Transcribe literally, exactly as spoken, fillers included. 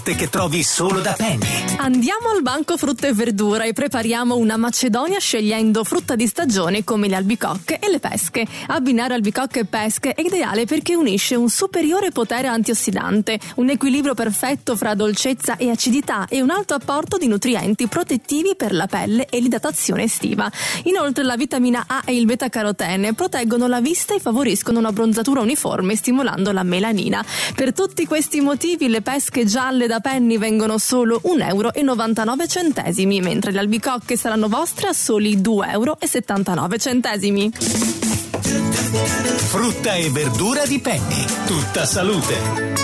che trovi solo da Penny. Andiamo al banco frutta e verdura e prepariamo una macedonia scegliendo frutta di stagione come le albicocche e le pesche. Abbinare albicocche e pesche è ideale perché unisce un superiore potere antiossidante, un equilibrio perfetto fra dolcezza e acidità e un alto apporto di nutrienti protettivi per la pelle e l'idratazione estiva. Inoltre la vitamina A e il beta-carotene proteggono la vista e favoriscono una bronzatura uniforme stimolando la melanina. Per tutti questi motivi le pesche gialle da Penny vengono solo un euro e novantanove centesimi, mentre le albicocche saranno vostre a soli due euro e settantanove centesimi. Frutta e verdura di Penny, tutta salute.